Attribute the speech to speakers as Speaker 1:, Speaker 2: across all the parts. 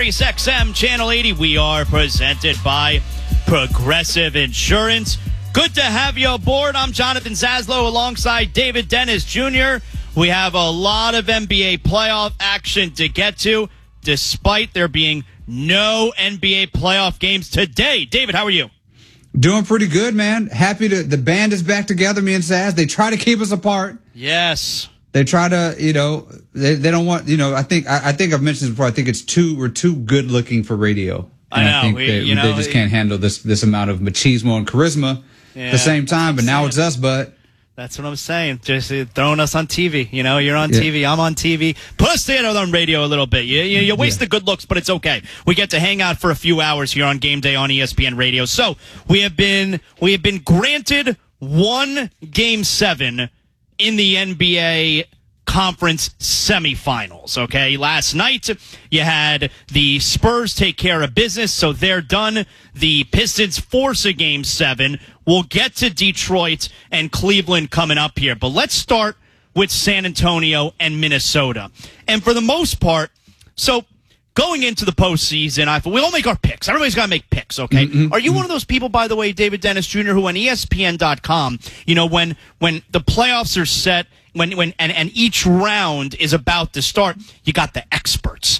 Speaker 1: XM Channel 80. We are presented by Progressive Insurance. Good to have you aboard. I'm Jonathan Zaslow alongside David Dennis Jr. We have a lot of NBA playoff action to get to, despite there being no NBA playoff games today. David, how are you?
Speaker 2: Doing pretty good, man. Happy the band is back together, me and Saz. They try to keep us apart.
Speaker 1: Yes.
Speaker 2: They try to, they don't want, I think I've mentioned this before. I think we're too good looking for radio. And
Speaker 1: I know.
Speaker 2: I think they just can't handle this amount of machismo and charisma at the same time. But now it's us, but.
Speaker 1: That's what I'm saying. Just throwing us on TV. You're on TV. I'm on TV. Put us together on radio a little bit. You waste the good looks, but it's okay. We get to hang out for a few hours here on Game Day on ESPN Radio. So we have been granted one Game 7 in the NBA Conference semifinals, okay? Last night, you had the Spurs take care of business, so they're done. The Pistons force a Game 7. We'll get to Detroit and Cleveland coming up here, but let's start with San Antonio and Minnesota. And for the most part, so going into the postseason, we all make our picks. Everybody's got to make picks, okay? Are you one of those people, by the way, David Dennis Jr., who on ESPN.com, when the playoffs are set, and each round is about to start, you got the experts.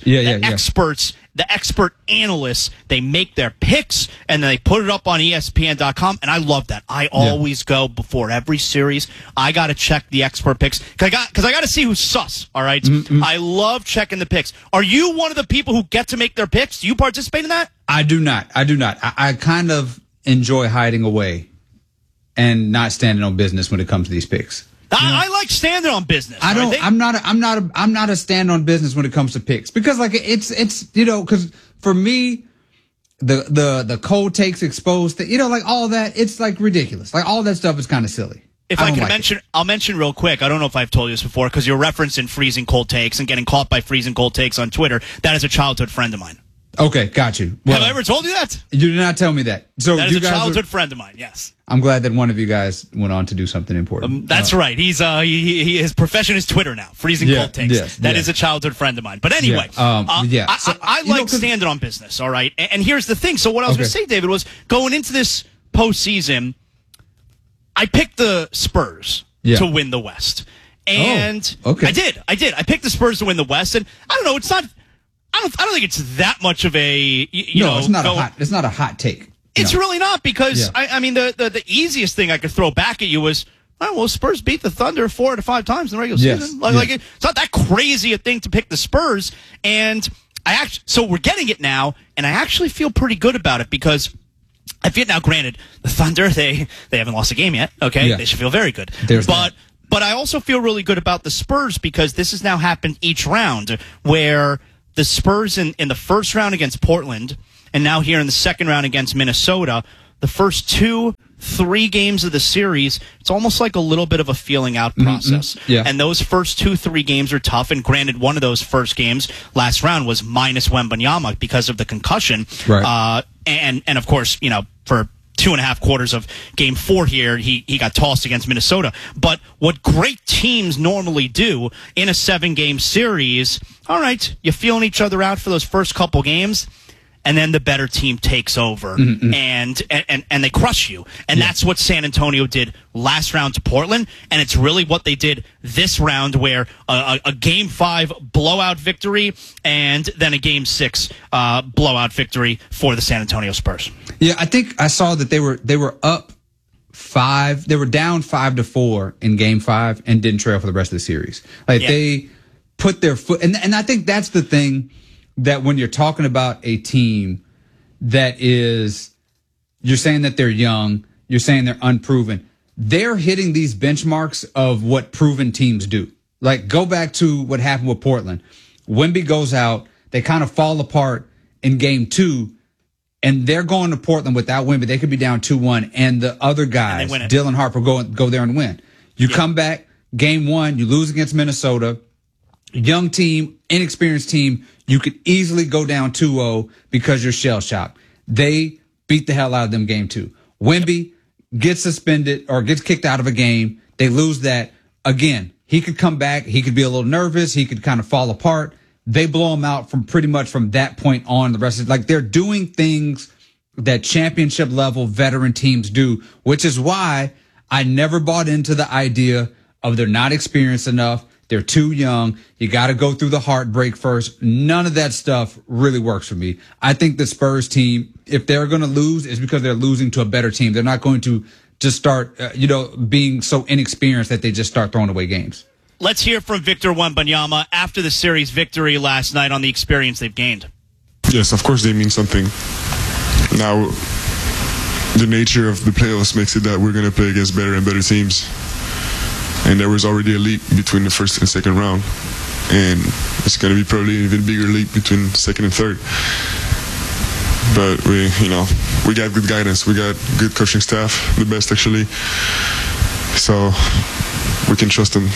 Speaker 1: The expert analysts, they make their picks, and then they put it up on ESPN.com, and I love that. I always go before every series. I got to check the expert picks, because I got to see who's sus, all right? I love checking the picks. Are you one of the people who get to make their picks? Do you participate in that?
Speaker 2: I do not. I kind of enjoy hiding away and not standing on business when it comes to these picks.
Speaker 1: I like standing on business.
Speaker 2: I'm not a stand on business when it comes to picks, because it's because for me the cold takes exposed all that, it's like ridiculous. Like all that stuff is kind of silly.
Speaker 1: I'll mention real quick. I don't know if I've told you this before, because you're referencing freezing cold takes and getting caught by freezing cold takes on Twitter. That is a childhood friend of mine.
Speaker 2: Okay, got you. Well,
Speaker 1: have I ever told you that?
Speaker 2: You did not tell me that. So
Speaker 1: that is a childhood friend of mine. Yes.
Speaker 2: I'm glad that one of you guys went on to do something important.
Speaker 1: That's right. He's his profession is Twitter now. Freezing cold takes. That is a childhood friend of mine. But anyway, I like standing on business. All right. And here's the thing. So what I was going to say, David, was going into this postseason, I picked the Spurs to win the West, and I did. I picked the Spurs to win the West, and I don't know. It's not. I don't think it's that much of a
Speaker 2: it's not a hot take.
Speaker 1: It's really not, because I mean the easiest thing I could throw back at you was, Spurs beat the Thunder 4 to 5 times in the regular season. It's not that crazy a thing to pick the Spurs, and so we're getting it now, and I actually feel pretty good about it, because I feel now. Granted, the Thunder they haven't lost a game yet. Okay, they should feel very good. But I also feel really good about the Spurs, because this has now happened each round, where the Spurs in the first round against Portland, and now here in the second round against Minnesota, the first 2-3 games of the series, it's almost like a little bit of a feeling out process. And those first 2-3 games are tough. And granted, one of those first games last round was minus Wembanyama because of the concussion.
Speaker 2: Right.
Speaker 1: And of course, for 2.5 quarters of Game 4 here, he got tossed against Minnesota. But what great teams normally do in a 7-game series, all right, you're feeling each other out for those first couple games, and then the better team takes over and they crush you. And that's what San Antonio did last round to Portland, and it's really what they did this round, where a Game 5 blowout victory and then a Game 6 blowout victory for the San Antonio Spurs.
Speaker 2: Yeah, I think I saw that they were up 5. They were down 5-4 in Game 5 and didn't trail for the rest of the series. They put their foot, and I think that's the thing, that when you're talking about a team that is, you're saying that they're young, you're saying they're unproven, they're hitting these benchmarks of what proven teams do. Like, go back to what happened with Portland. Wemby goes out, they kind of fall apart in Game 2, and they're going to Portland without Wemby. They could be down 2-1, and the other guys, Dylan Harper, go there and win. You come back, Game 1, you lose against Minnesota. Young team, inexperienced team, you could easily go down 2-0 because you're shell-shocked. They beat the hell out of them Game 2. Wemby gets suspended or gets kicked out of a game. They lose that. Again, he could come back. He could be a little nervous. He could kind of fall apart. they blow them out from pretty much from that point on. The rest of like they're doing things that championship level veteran teams do, which is why I never bought into the idea of they're not experienced enough. They're too young. You got to go through the heartbreak first. None of that stuff really works for me. I think the Spurs team, if they're going to lose, it's because they're losing to a better team. They're not going to just start, being so inexperienced that they just start throwing away games.
Speaker 1: Let's hear from Victor Wembanyama after the series victory last night on the experience they've gained.
Speaker 3: Yes, of course they mean something. Now, the nature of the playoffs makes it that we're going to play against better and better teams. And there was already a leap between the first and second round. And it's going to be probably an even bigger leap between second and third. But we got good guidance. We got good coaching staff, the best actually. So we can trust them.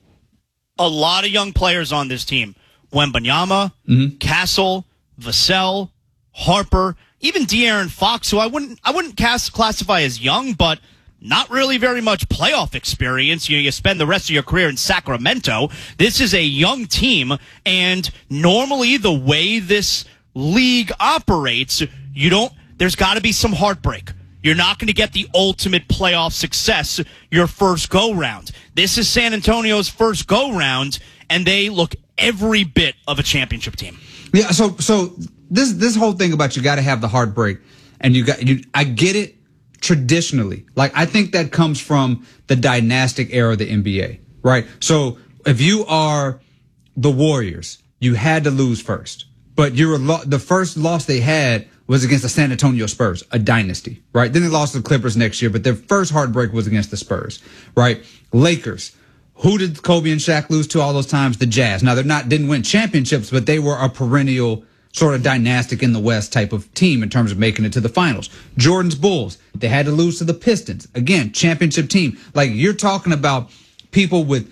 Speaker 1: A lot of young players on this team. Wembanyama, Castle, Vassell, Harper, even De'Aaron Fox, who I wouldn't classify as young, but not really very much playoff experience. You spend the rest of your career in Sacramento. This is a young team, and normally the way this league operates, there's got to be some heartbreak. You're not going to get the ultimate playoff success your first go-round. This is San Antonio's first go-round, and they look every bit of a championship team.
Speaker 2: Yeah, so this whole thing about you got to have the heartbreak, and I get it traditionally. Like, I think that comes from the dynastic era of the NBA, right? So if you are the Warriors, you had to lose first, but the first loss they had was against the San Antonio Spurs, a dynasty, right? Then they lost to the Clippers next year, but their first heartbreak was against the Spurs, right? Lakers. Who did Kobe and Shaq lose to all those times? The Jazz. Now, didn't win championships, but they were a perennial sort of dynastic in the West type of team in terms of making it to the finals. Jordan's Bulls, they had to lose to the Pistons. Again, championship team. Like, you're talking about people with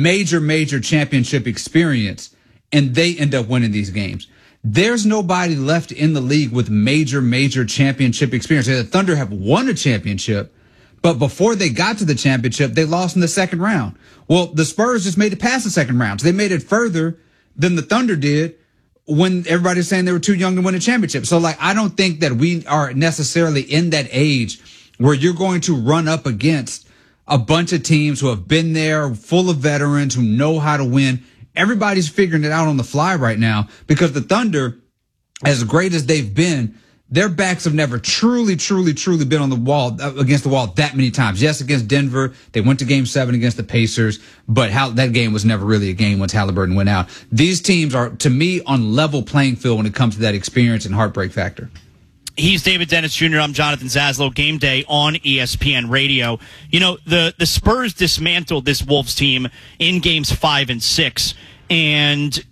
Speaker 2: major championship experience, and they end up winning these games. There's nobody left in the league with major championship experience. The Thunder have won a championship, but before they got to the championship, they lost in the second round. Well, the Spurs just made it past the second round. So they made it further than the Thunder did when everybody's saying they were too young to win a championship. So, I don't think that we are necessarily in that age where you're going to run up against a bunch of teams who have been there, full of veterans who know how to win. Everybody's figuring it out on the fly right now because the Thunder, as great as they've been, their backs have never truly been on the wall, against the wall that many times. Yes, against Denver, they went to Game 7 against the Pacers, but that game was never really a game once Halliburton went out. These teams are, to me, on level playing field when it comes to that experience and heartbreak factor.
Speaker 1: He's David Dennis Jr. I'm Jonathan Zaslow. Game Day on ESPN Radio. The Spurs dismantled this Wolves team in games 5 and 6, and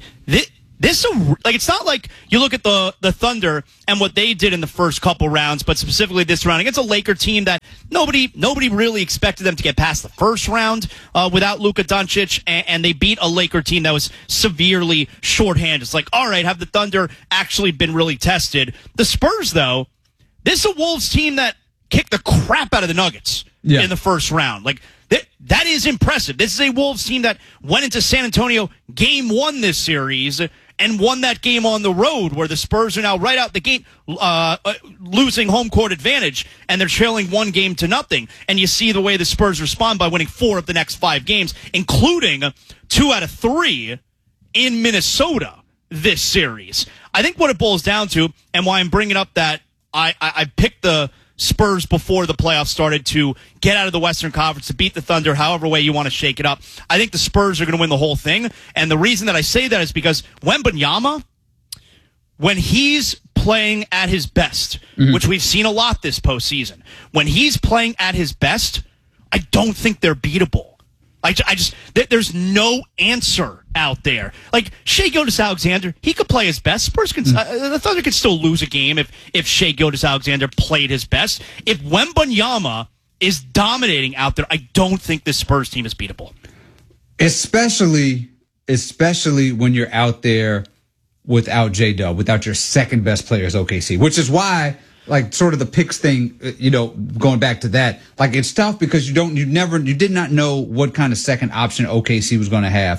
Speaker 1: it's not like you look at the Thunder and what they did in the first couple rounds, but specifically this round against a Laker team that nobody really expected them to get past the first round without Luka Doncic, and they beat a Laker team that was severely shorthanded. It's like, all right, have the Thunder actually been really tested? The Spurs, though, this is a Wolves team that kicked the crap out of the Nuggets in the first round. That is impressive. This is a Wolves team that went into San Antonio game 1 this series and won that game on the road, where the Spurs are now right out the gate losing home court advantage, and they're trailing 1-0. And you see the way the Spurs respond by winning 4 of the next 5 games, including 2 out of 3 in Minnesota this series. I think what it boils down to, and why I'm bringing up that I picked the Spurs before the playoffs started to get out of the Western Conference, to beat the Thunder, however way you want to shake it up. I think the Spurs are going to win the whole thing. And the reason that I say that is because Wembanyama, when he's playing at his best, which we've seen a lot this postseason, when he's playing at his best, I don't think they're beatable. There's no answer out there. Like Shai Gilgeous-Alexander, he could play his best. The Thunder could still lose a game if Shai Gilgeous-Alexander played his best. If Wembanyama is dominating out there, I don't think this Spurs team is beatable.
Speaker 2: Especially when you're out there without J-Dub, without your second best player as OKC, which is why, sort of the picks thing, going back to that, it's tough because you did not know what kind of second option OKC was going to have.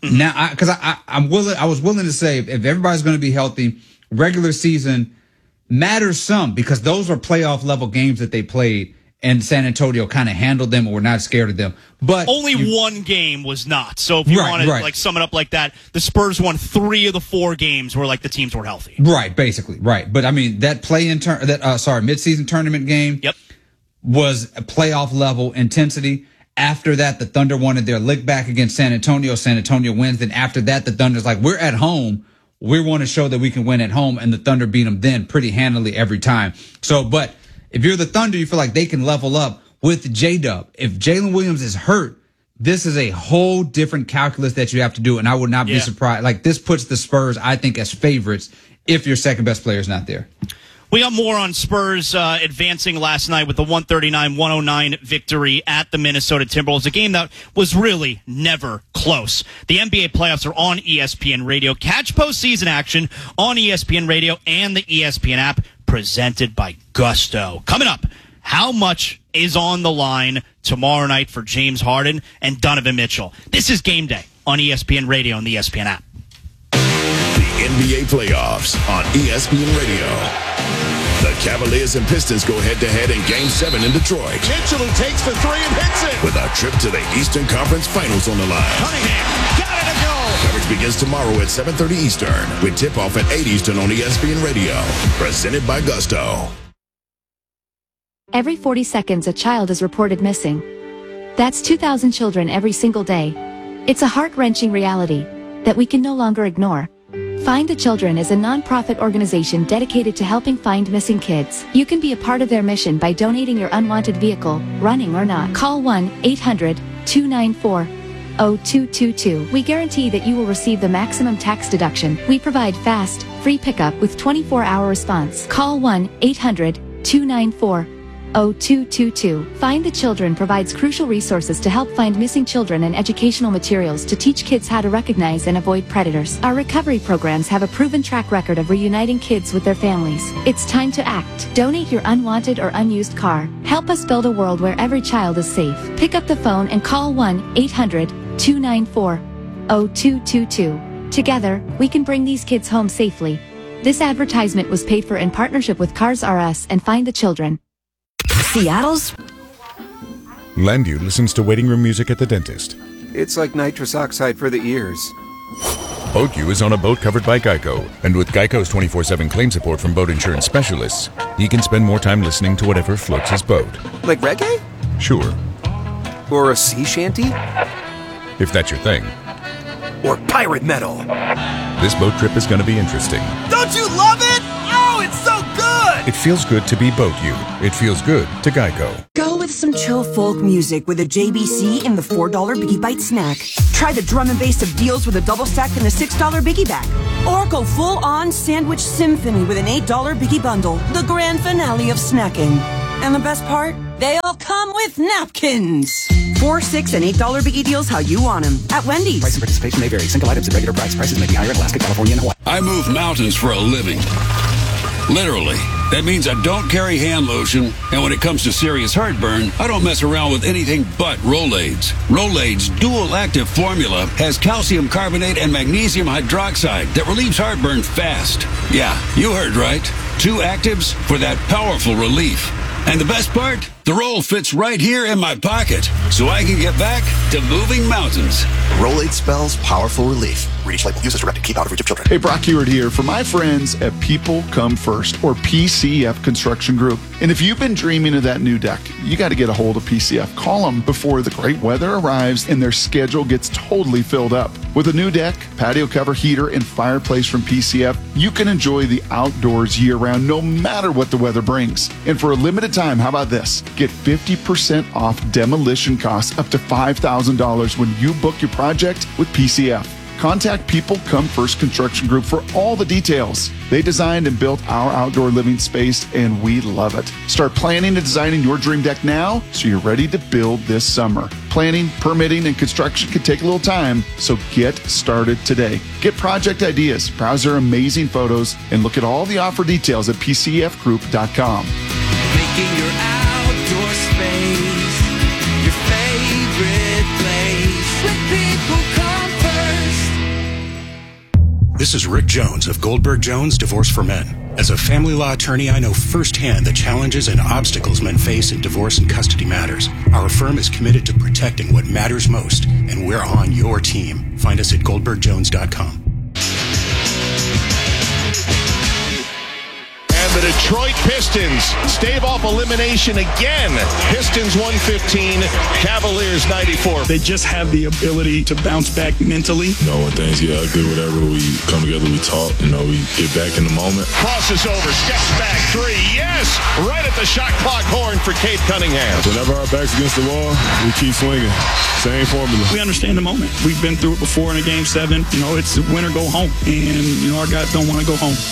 Speaker 2: Now, because I was willing to say if everybody's going to be healthy, regular season matters some because those are playoff level games that they played, and San Antonio kind of handled them or were not scared of them. But
Speaker 1: only one game was not. So if you want to like sum it up like that, the Spurs won 3 of the 4 games where like the teams were healthy.
Speaker 2: Right, basically, right. But I mean that midseason tournament game was a playoff level intensity. After that, the Thunder wanted their lick back against San Antonio. San Antonio wins. Then after that, the Thunder's like, we're at home. We want to show that we can win at home, and the Thunder beat them then pretty handily every time. So, but if you're the Thunder, you feel like they can level up with J-Dub. If Jalen Williams is hurt, this is a whole different calculus that you have to do, and I would not be surprised. Like, this puts the Spurs, I think, as favorites if your second best player is not there.
Speaker 1: We got more on Spurs advancing last night with the 139-109 victory at the Minnesota Timberwolves, a game that was really never close. The NBA playoffs are on ESPN Radio. Catch postseason action on ESPN Radio and the ESPN app, presented by Gusto. Coming up, how much is on the line tomorrow night for James Harden and Donovan Mitchell? This is Game Day on ESPN Radio and the ESPN app.
Speaker 4: The NBA playoffs on ESPN Radio. The Cavaliers and Pistons go head-to-head in Game 7 in Detroit.
Speaker 5: Mitchell, who takes the 3 and hits it.
Speaker 4: With a trip to the Eastern Conference Finals on the line.
Speaker 5: Cunningham, got it to go.
Speaker 4: Coverage begins tomorrow at 7:30 Eastern, with tip-off at 8 Eastern on ESPN Radio. Presented by Gusto.
Speaker 6: Every 40 seconds, a child is reported missing. That's 2,000 children every single day. It's a heart-wrenching reality that we can no longer ignore. Find the Children is a non-profit organization dedicated to helping find missing kids. You can be a part of their mission by donating your unwanted vehicle, running or not. Call 1-800-294-0222. We guarantee that you will receive the maximum tax deduction. We provide fast, free pickup with 24-hour response. Call 1-800-294-0222. Find the Children provides crucial resources to help find missing children and educational materials to teach kids how to recognize and avoid predators. Our recovery programs have a proven track record of reuniting kids with their families. It's time to act. Donate your unwanted or unused car. Help us build a world where every child is safe. Pick up the phone and call 1-800-294-0222. Together, we can bring these kids home safely. This advertisement was paid for in partnership with Cars R Us and Find the Children.
Speaker 7: Seattle's
Speaker 8: Landu listens to waiting room music at the dentist.
Speaker 9: It's like nitrous oxide for the ears.
Speaker 8: BoatU is on a boat covered by Geico, and with Geico's 24/7 claim support from boat insurance specialists, he can spend more time listening to whatever floats his boat.
Speaker 9: Like reggae?
Speaker 8: Sure.
Speaker 9: Or a sea shanty?
Speaker 8: If that's your thing.
Speaker 9: Or pirate metal?
Speaker 8: This boat trip is going to be interesting.
Speaker 10: Don't you love it? Oh, it's so good!
Speaker 8: It feels good to be BoatU. It feels good to Geico.
Speaker 7: Go with some chill folk music with a JBC in the $4 Biggie Bite snack. Try the drum and bass of deals with a double stack and a $6 Biggie bag. Or go full-on sandwich symphony with an $8 Biggie bundle. The grand finale of snacking. And the best part? They all come with napkins. 4, 6, and $8 Biggie deals how you want them. At Wendy's.
Speaker 11: Price and participation may vary. Single items at regular price. Prices may be higher in Alaska, California, and Hawaii.
Speaker 12: I move mountains for a living. Literally. That means I don't carry hand lotion, and when it comes to serious heartburn, I don't mess around with anything but Rolaids. Rolaids' dual-active formula has calcium carbonate and magnesium hydroxide that relieves heartburn fast. Yeah, you heard right. 2 actives for that powerful relief. And the best part? The roll fits right here in my pocket, so I can get back to moving mountains.
Speaker 13: Rolade spells powerful relief. Read each label. Use as directed. Keep out of reach of children.
Speaker 14: Hey, Brock Ewart here for my friends at People Come First, or PCF Construction Group. And if you've been dreaming of that new deck, you got to get a hold of PCF. Call them before the great weather arrives and their schedule gets totally filled up. With a new deck, patio cover, heater, and fireplace from PCF, you can enjoy the outdoors year-round no matter what the weather brings. And for a limited time, how about this? Get 50% off demolition costs up to $5,000 when you book your project with PCF. Contact People Come First Construction Group for all the details. They designed and built our outdoor living space, and we love it. Start planning and designing your dream deck now so you're ready to build this summer. Planning, permitting, and construction can take a little time, so get started today. Get project ideas, browse their amazing photos, and look at all the offer details at PCFgroup.com.
Speaker 10: Making your outdoor space your favorite place. With People Come First.
Speaker 15: This is Rick Jones of Goldberg Jones Divorce for Men. As a family law attorney, I know firsthand the challenges and obstacles men face in divorce and custody matters. Our firm is committed to protecting what matters most, and we're on your team. Find us at goldbergjones.com.
Speaker 5: The Detroit Pistons stave off elimination again. Pistons 115, Cavaliers 94.
Speaker 16: They just have the ability to bounce back mentally.
Speaker 17: When things get ugly, whatever, we come together, we talk, we get back in the moment.
Speaker 5: Crosses over, steps back, three, yes! Right at the shot clock horn for Cade Cunningham.
Speaker 17: Whenever our back's against the wall, we keep swinging. Same formula.
Speaker 16: We understand the moment. We've been through it before in a Game 7. It's win or go home. And, our guys don't want to go home.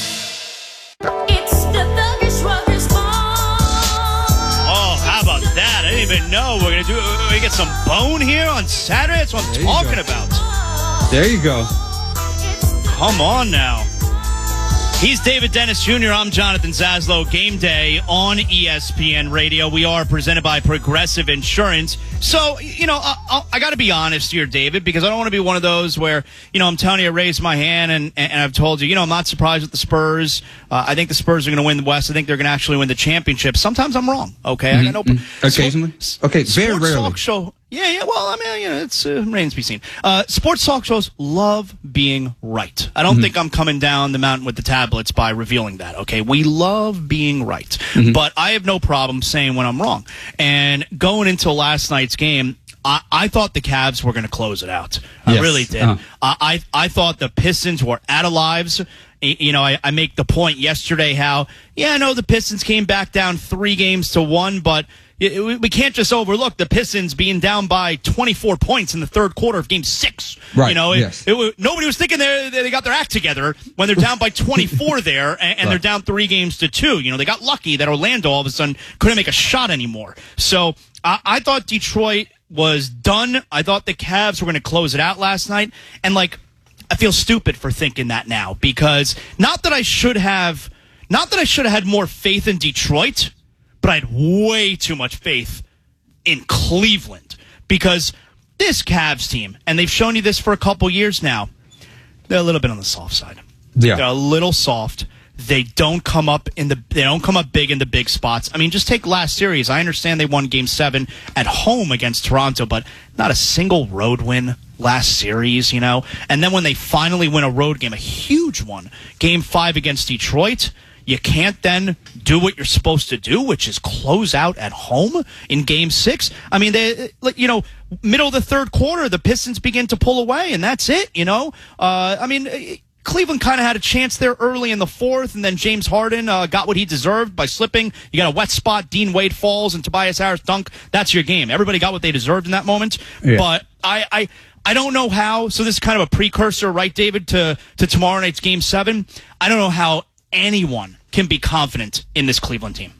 Speaker 1: I didn't even know we're gonna get some bone here on Saturday. That's what I'm talking about.
Speaker 2: There you go.
Speaker 1: Come on now. He's David Dennis Jr. I'm Jonathan Zaslow. Game day on ESPN Radio. We are presented by Progressive Insurance. So, I got to be honest here, David, because I don't want to be one of those where, I'm telling you, I raised my hand and I've told you, I'm not surprised with the Spurs. I think the Spurs are going to win the West. I think they're going to actually win the championship. Sometimes I'm wrong. Okay. I got no
Speaker 2: occasionally. Okay. Very rarely.
Speaker 1: Talk show. Yeah. Well, it's remains to be seen. Sports talk shows love being right. I don't think I'm coming down the mountain with the tablets by revealing that. Okay. We love being right, but I have no problem saying when I'm wrong. And going into last night's game, I thought the Cavs were going to close it out. I really did. I thought the Pistons were out of lives. I make the point yesterday how, I know the Pistons came back down 3-1, but we can't just overlook the Pistons being down by 24 points in the third quarter of Game 6.
Speaker 2: Right.
Speaker 1: Nobody was thinking they got their act together when they're down by 24 there, and they're down 3-2. They got lucky that Orlando all of a sudden couldn't make a shot anymore. So I thought Detroit was done. I thought the Cavs were going to close it out last night. And, I feel stupid for thinking that now, because not that I should have had more faith in Detroit, but I had way too much faith in Cleveland, because this Cavs team, and they've shown you this for a couple years now, they're a little bit on the soft side.
Speaker 2: Yeah.
Speaker 1: They're a little soft. They don't come up big in the big spots. I mean, just take last series. I understand they won Game 7 at home against Toronto, but not a single road win last series, And then when they finally win a road game, a huge one, Game 5 against Detroit, you can't then do what you're supposed to do, which is close out at home in Game 6. I mean, middle of the third quarter, the Pistons begin to pull away, and that's it, Cleveland kind of had a chance there early in the fourth, and then James Harden got what he deserved by slipping. You got a wet spot, Dean Wade falls, and Tobias Harris dunk. That's your game. Everybody got what they deserved in that moment. Yeah. But I don't know how. So this is kind of a precursor, right, David, to tomorrow night's Game 7. I don't know how anyone can be confident in this Cleveland team.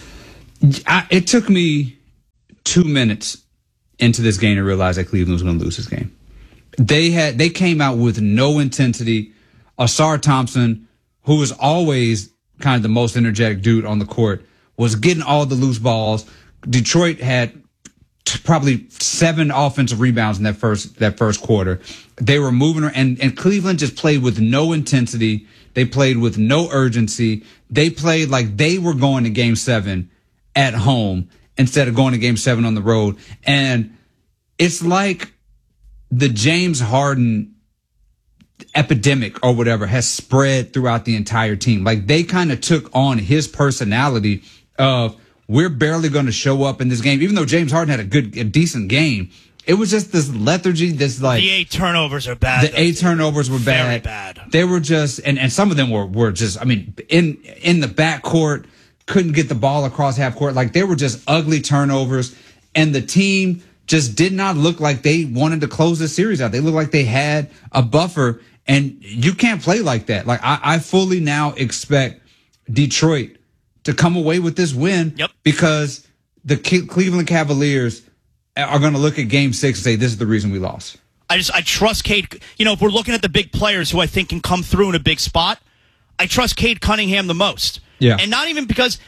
Speaker 2: It took me 2 minutes into this game to realize that Cleveland was going to lose this game. They came out with no intensity. Asar Thompson, who was always kind of the most energetic dude on the court, was getting all the loose balls. Detroit had probably 7 offensive rebounds in that first quarter. They were moving, and Cleveland just played with no intensity. They played with no urgency. They played like they were going to Game 7 at home instead of going to Game 7 on the road. And it's like the James Harden epidemic or whatever has spread throughout the entire team. Like, they kind of took on his personality of, we're barely going to show up in this game, even though James Harden had a decent game. It was just this lethargy, the
Speaker 1: 8 turnovers are bad.
Speaker 2: The 8 turnovers were bad.
Speaker 1: Very bad.
Speaker 2: They were just, and some of them were just, in the backcourt, couldn't get the ball across half court. Like, they were just ugly turnovers, and the team just did not look like they wanted to close the series out. They looked like they had a buffer, and you can't play like that. Like, I fully now expect Detroit to come away with this win, because the Cleveland Cavaliers are going to look at Game 6 and say, this is the reason we lost.
Speaker 1: I trust Cade. If we're looking at the big players who I think can come through in a big spot, I trust Cade Cunningham the most.
Speaker 2: Yeah.
Speaker 1: And not even because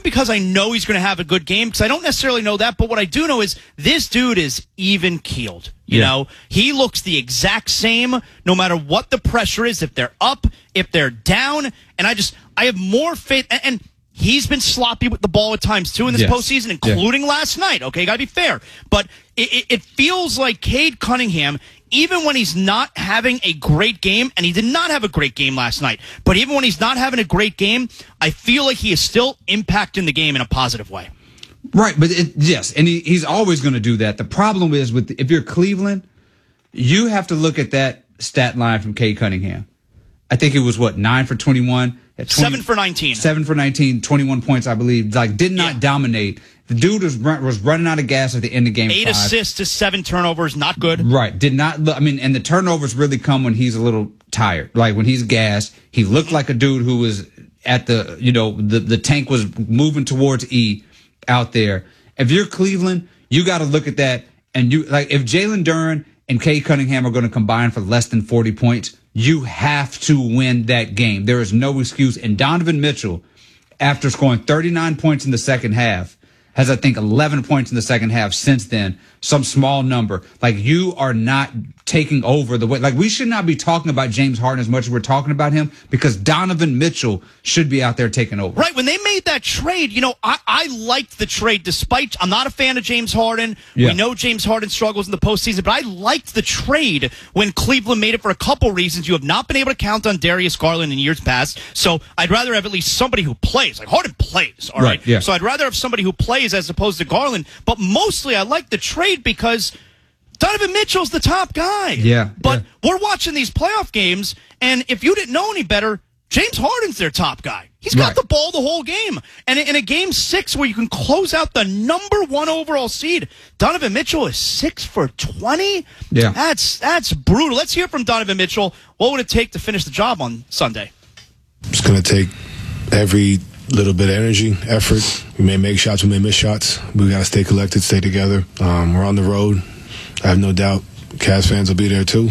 Speaker 1: I know he's going to have a good game, because I don't necessarily know that, but what I do know is this dude is even keeled. You know, he looks the exact same no matter what the pressure is, if they're up, if they're down, and I have more faith, and he's been sloppy with the ball at times too in this postseason, including last night. Okay, gotta be fair. But it feels like Cade Cunningham, even when he's not having a great game, and he did not have a great game last night, but even when he's not having a great game, I feel like he is still impacting the game in a positive way.
Speaker 2: Right, but yes, and he's always going to do that. The problem is if you're Cleveland, you have to look at that stat line from Cade Cunningham. I think it was 9 for 21.
Speaker 1: 7 for 19.
Speaker 2: 7 for 19, 21 points, I believe. Like, did not dominate. The dude was running out of gas at the end of game
Speaker 1: 8
Speaker 2: 5.
Speaker 1: assists to 7 turnovers, not good.
Speaker 2: Right, did not look. I mean, and the turnovers really come when he's a little tired. Like when he's gassed, he looked like a dude who was at the tank was moving towards E out there. If you're Cleveland, you got to look at that, and if Jalen Duren and Cade Cunningham are going to combine for less than 40 points, you have to win that game. There is no excuse. And Donovan Mitchell, after scoring 39 points in the second half, has, I think, 11 points in the second half since then, some small number. Like, you are not taking over the way. Like, we should not be talking about James Harden as much as we're talking about him, because Donovan Mitchell should be out there taking over.
Speaker 1: Right. When they made that trade, I liked the trade despite I'm not a fan of James Harden.
Speaker 2: Yeah.
Speaker 1: We know James Harden struggles in the postseason, but I liked the trade when Cleveland made it for a couple reasons. You have not been able to count on Darius Garland in years past, so I'd rather have at least somebody who plays. Like, Harden plays, all right?
Speaker 2: Yeah.
Speaker 1: So I'd rather have somebody who plays as opposed to Garland, but mostly I like the trade because Donovan Mitchell's the top guy.
Speaker 2: Yeah.
Speaker 1: But we're watching these playoff games, and if you didn't know any better, James Harden's their top guy. He's got the ball the whole game. And in a game 6 where you can close out the number 1 overall seed, Donovan Mitchell is 6 for 20?
Speaker 2: Yeah.
Speaker 1: That's brutal. Let's hear from Donovan Mitchell. What would it take to finish the job on Sunday?
Speaker 18: It's going to take every little bit of energy, effort. We may make shots, we may miss shots. We got to stay collected, stay together. We're on the road. I have no doubt Cavs fans will be there too.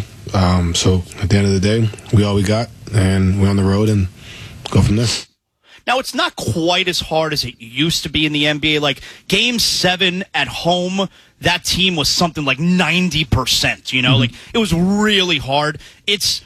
Speaker 18: So at the end of the day, we all we got, and we're on the road and go from there.
Speaker 1: Now, it's not quite as hard as it used to be in the NBA. Like, Game 7 at home, that team was something like 90%, Like, it was really hard. It's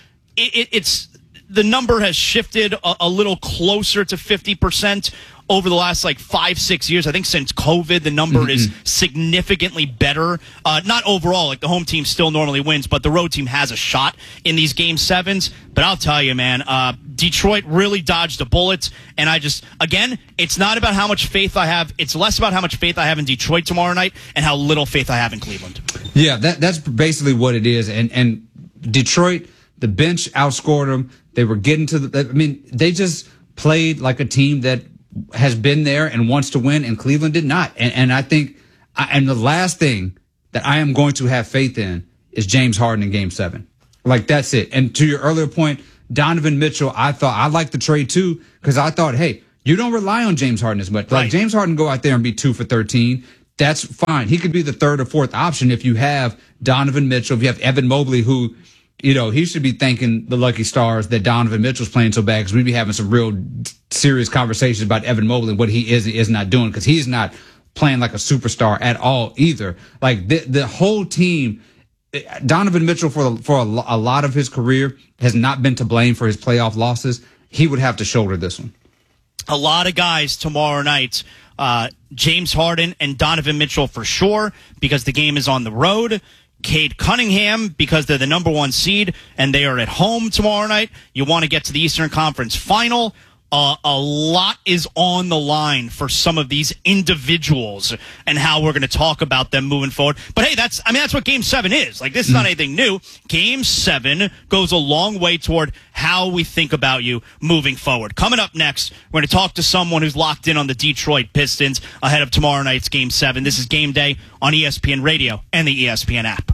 Speaker 1: the number has shifted a little closer to 50% over the last 5-6 years. I think since COVID, the number is significantly better. Not overall, like the home team still normally wins, but the road team has a shot in these Game 7s. But I'll tell you, man, Detroit really dodged a bullet. And again, it's not about how much faith I have. It's less about how much faith I have in Detroit tomorrow night and how little faith I have in Cleveland.
Speaker 2: Yeah, that's basically what it is. And Detroit, the bench outscored them. They were getting to they just played like a team that has been there and wants to win, and Cleveland did not. And I think, and the last thing that I am going to have faith in is James Harden in Game 7. Like, that's it. And to your earlier point, Donovan Mitchell, I liked the trade too, because I thought, hey, you don't rely on James Harden as much. Like, James Harden go out there and be 2 for 13. That's fine. He could be the third or fourth option if you have Donovan Mitchell, if you have Evan Mobley, who, he should be thanking the lucky stars that Donovan Mitchell's playing so bad, because we'd be having some real serious conversations about Evan Mobley and what he is not doing, because he's not playing like a superstar at all either. Like, the whole team, Donovan Mitchell for a lot of his career has not been to blame for his playoff losses. He would have to shoulder this one.
Speaker 1: A lot of guys tomorrow night. James Harden and Donovan Mitchell for sure, because the game is on the road. Cade Cunningham, because they're the number 1 seed and they are at home tomorrow night. You want to get to the Eastern Conference Final. A lot is on the line for some of these individuals and how we're going to talk about them moving forward. But hey, that's what Game 7 is. Like, this is not anything new. Game 7 goes a long way toward how we think about you moving forward. Coming up next, we're going to talk to someone who's locked in on the Detroit Pistons ahead of tomorrow night's Game 7. This is Game Day on ESPN Radio and the ESPN app.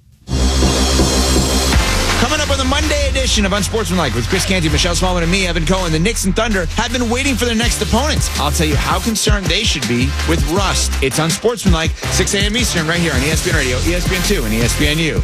Speaker 19: Coming up on the Monday edition of Unsportsmanlike with Chris Canty, Michelle Smallman, and me, Evan Cohen, the Knicks and Thunder have been waiting for their next opponents. I'll tell you how concerned they should be with rust. It's Unsportsmanlike, 6 a.m. Eastern, right here on ESPN Radio, ESPN2, and ESPNU.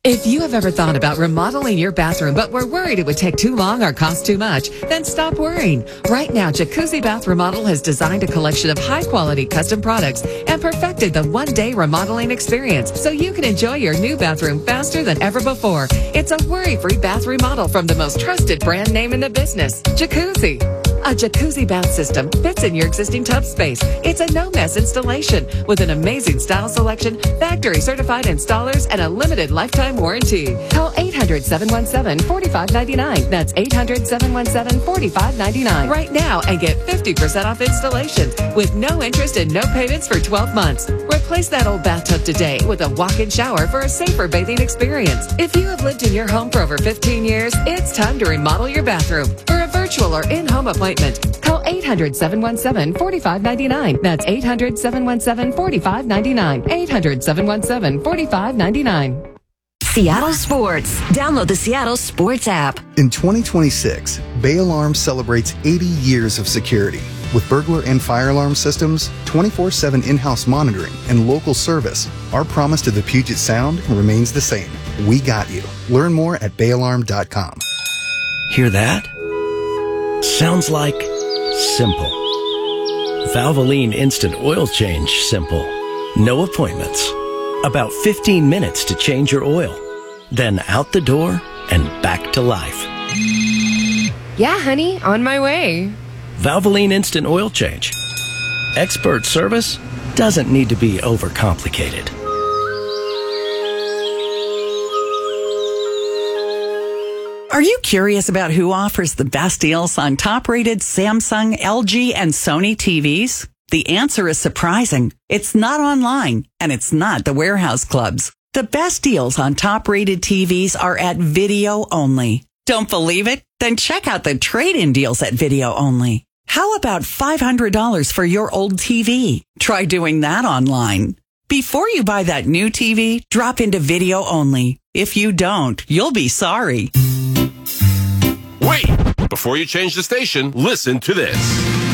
Speaker 20: If you have ever thought about remodeling your bathroom but were worried it would take too long or cost too much, then stop worrying. Right now, Jacuzzi Bath Remodel has designed a collection of high-quality custom products and perfected the one-day remodeling experience so you can enjoy your new bathroom faster than ever before. It's a worry-free bath remodel from the most trusted brand name in the business, Jacuzzi. A jacuzzi bath system fits in your existing tub space. It's a no-mess installation with an amazing style selection, factory-certified installers, and a limited lifetime warranty. Call 800-717-4599. That's 800-717-4599 right now and get 50% off installations with no interest and no payments for 12 months. Replace that old bathtub today with a walk-in shower for a safer bathing experience. If you have lived in your home for over 15 years, it's time to remodel your bathroom. For a virtual or in-home appointment, call 800-717-4599. That's 800-717-4599. 800-717-4599.
Speaker 21: Seattle Sports. Download the Seattle Sports app.
Speaker 22: In 2026, Bay Alarm celebrates 80 years of security. With burglar and fire alarm systems, 24/7 in-house monitoring, and local service, our promise to the Puget Sound remains the same. We got you. Learn more at bayalarm.com.
Speaker 23: Hear that? Sounds like simple. Valvoline Instant Oil Change simple. No appointments. About 15 minutes to change your oil. Then out the door and back to life.
Speaker 24: Yeah, honey, on my way.
Speaker 23: Valvoline Instant Oil Change. Expert service doesn't need to be overcomplicated.
Speaker 25: Are you curious about who offers the best deals on top-rated Samsung, LG, and Sony TVs? The answer is surprising. It's not online, and it's not the warehouse clubs. The best deals on top-rated TVs are at Video Only. Don't believe it? Then check out the trade-in deals at Video Only. How about $500 for your old TV? Try doing that online. Before you buy that new TV, drop into Video Only. If you don't, you'll be sorry.
Speaker 26: Wait! Before you change the station, listen to this.